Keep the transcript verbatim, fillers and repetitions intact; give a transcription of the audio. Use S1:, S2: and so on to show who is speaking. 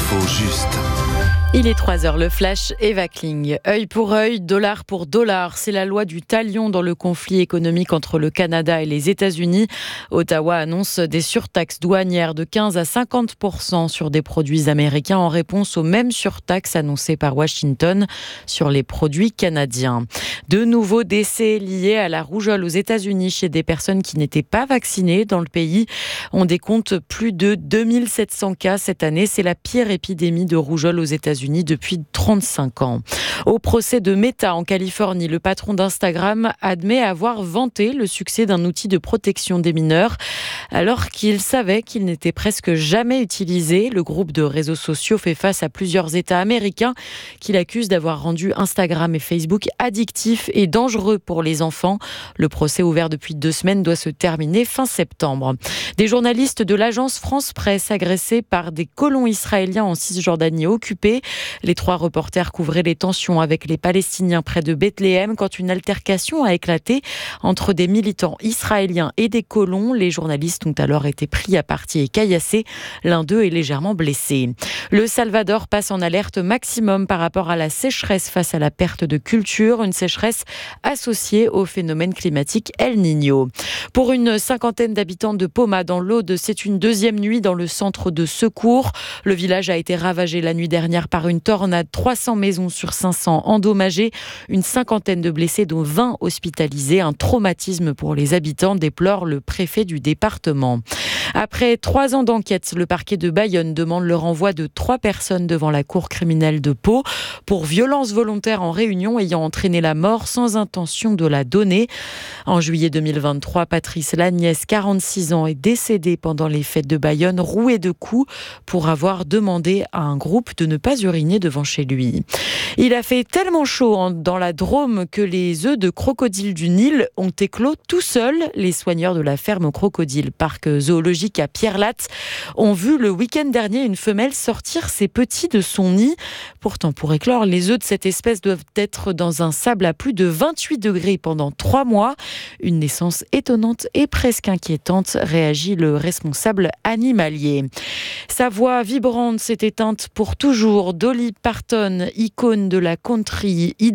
S1: L'info juste.
S2: Il est trois heures, le flash Eva Kling. Œil pour œil, dollar pour dollar. C'est la loi du talion dans le conflit économique entre le Canada et les États-Unis. Ottawa annonce des surtaxes douanières de quinze à cinquante pour cent sur des produits américains en réponse aux mêmes surtaxes annoncées par Washington sur les produits canadiens. De nouveaux décès liés à la rougeole aux États-Unis chez des personnes qui n'étaient pas vaccinées dans le pays. On décompte plus de deux mille sept cents cas cette année. C'est la pire épidémie de rougeole aux États-Unis depuis trente-cinq ans. Au procès de Meta en Californie, le patron d'Instagram admet avoir vanté le succès d'un outil de protection des mineurs alors qu'il savait qu'il n'était presque jamais utilisé. Le groupe de réseaux sociaux fait face à plusieurs États américains qu'il accuse d'avoir rendu Instagram et Facebook addictifs et dangereux pour les enfants. Le procès ouvert depuis deux semaines doit se terminer fin septembre. Des journalistes de l'agence France Presse agressés par des colons israéliens en Cisjordanie occupée. Les trois reporters couvraient les tensions avec les Palestiniens près de Bethléem quand une altercation a éclaté entre des militants israéliens et des colons. Les journalistes ont alors été pris à partie et caillassés. L'un d'eux est légèrement blessé. Le Salvador passe en alerte maximum par rapport à la sécheresse face à la perte de culture, une sécheresse associée au phénomène climatique El Niño. Pour une cinquantaine d'habitants de Poma dans l'Aude, c'est une deuxième nuit dans le centre de secours. Le village a été ravagé la nuit dernière par une tornade, trois cents maisons sur cinq cents endommagées, une cinquantaine de blessés dont vingt hospitalisés, un traumatisme pour les habitants, déplore le préfet du département. Après trois ans d'enquête, le parquet de Bayonne demande le renvoi de trois personnes devant la cour criminelle de Pau pour violence volontaire en réunion ayant entraîné la mort sans intention de la donner. En juillet deux mille vingt-trois, Patrice Lagnès, quarante-six ans, est décédé pendant les fêtes de Bayonne, roué de coups pour avoir demandé à un groupe de ne pas uriner devant chez lui. Il a fait tellement chaud dans la Drôme que les œufs de crocodile du Nil ont éclos tout seuls. Les soigneurs de la ferme crocodile parc zoologique à Pierre-Latte ont vu le week-end dernier une femelle sortir ses petits de son nid. Pourtant, pour éclore, les œufs de cette espèce doivent être dans un sable à plus de vingt-huit degrés pendant trois mois. Une naissance étonnante et presque inquiétante, réagit le responsable animalier. Sa voix vibrante s'est éteinte pour toujours. Dolly Parton, icône de la country,